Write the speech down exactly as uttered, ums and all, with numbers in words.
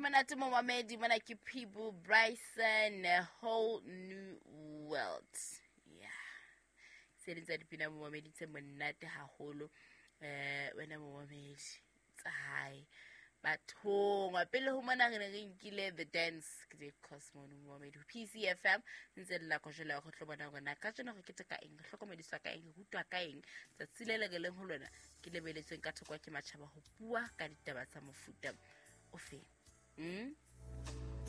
Manate Mohamedi, Manaki People, Bryson, a whole new world. Yeah. Said inside Pina Mohamedi, it's a Manate Haholo, uh, when I'm Mohamedi. It's high. But home, I pele humana ngile the dance ke Cosmo Mohamedi P C F M ntse la go jela go tlobana gona ka tsena go keteka eng hlokomediswa ka eng hutwa ka eng tsa tsilele ke leng ho lona ke lebeletseng ka thokwa ke matšhaba go bua ka ditaba tsa mofuta o fe mm